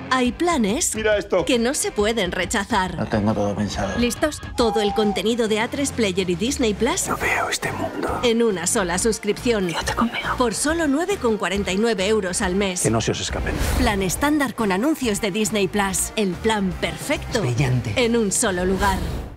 Hay planes Mira esto. que no se pueden rechazar. Lo tengo todo pensado. ¿Listos? Todo el contenido de A3 Player y Disney Plus No veo este mundo. en una sola suscripción. Quédate conmigo. Por solo 9,49 euros al mes. Que no se os escapen. Plan estándar con anuncios de Disney Plus. El plan perfecto. Brillante. En un solo lugar.